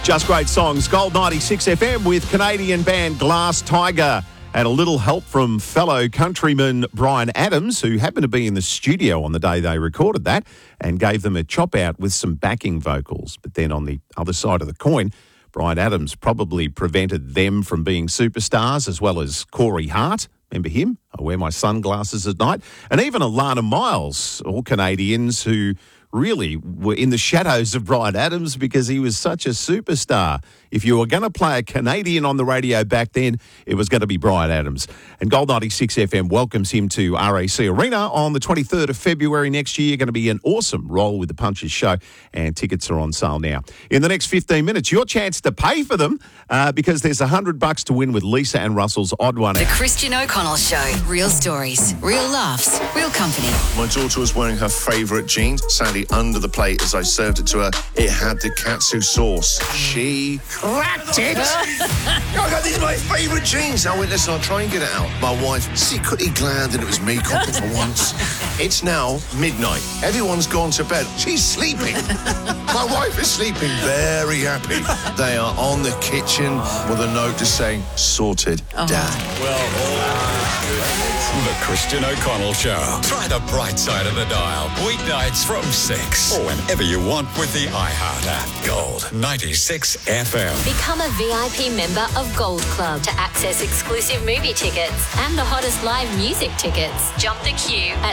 Just great songs. Gold 96 FM with Canadian band Glass Tiger. And a little help from fellow countryman Bryan Adams, who happened to be in the studio on the day they recorded that and gave them a chop out with some backing vocals. But then on the other side of the coin, Bryan Adams probably prevented them from being superstars, as well as Corey Hart. Remember him? I wear my sunglasses at night. And even Alana Miles, all Canadians who really were in the shadows of Bryan Adams because he was such a superstar. If you were going to play a Canadian on the radio back then, it was going to be Bryan Adams. And Gold 96 FM welcomes him to RAC Arena on the 23rd of February next year. Going to be an awesome Roll with the Punches show, and tickets are on sale now. In the next 15 minutes, your chance to pay for them because there's $100 to win with Lisa and Russell's Odd One. The Christian O'Connell Show. Real stories, real laughs, real company. My daughter was wearing her favourite jeans. Sadly, under the plate as I served it to her, it had the katsu sauce. She cracked it. Oh, these are my favourite jeans. I went, listen, I'll try and get it out. My wife secretly glad that it was me cooking for once. It's now midnight. Everyone's gone to bed. She's sleeping. My wife is sleeping, very happy. They are on the kitchen with a note just saying, sorted, Dad. The Christian O'Connell Show. Try the bright side of the dial. Weeknights from 6. Or whenever you want with the iHeart app. Gold 96 FM. Become a VIP member of Gold Club to access exclusive movie tickets and the hottest live music tickets. Jump the queue at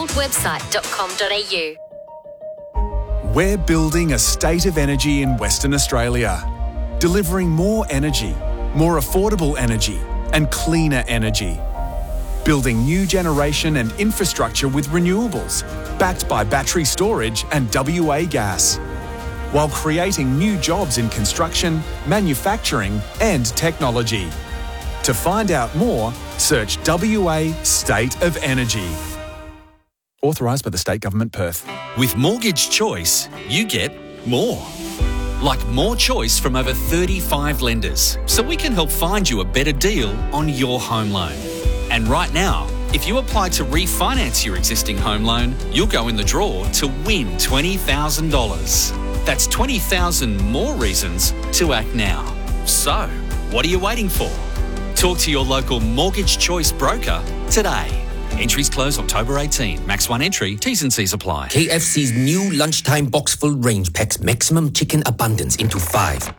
thegoldwebsite.com.au. We're building a state of energy in Western Australia, delivering more energy, more affordable energy, and cleaner energy. Building new generation and infrastructure with renewables, backed by battery storage and WA gas, while creating new jobs in construction, manufacturing and technology. To find out more, search WA State of Energy. Authorised by the State Government, Perth. With Mortgage Choice, you get more. Like more choice from over 35 lenders, so we can help find you a better deal on your home loan. And right now, if you apply to refinance your existing home loan, you'll go in the draw to win $20,000. That's 20,000 more reasons to act now. So, what are you waiting for? Talk to your local Mortgage Choice broker today. Entries close October 18. Max 1 entry. T's and C's apply. KFC's new lunchtime box full range packs maximum chicken abundance into 5.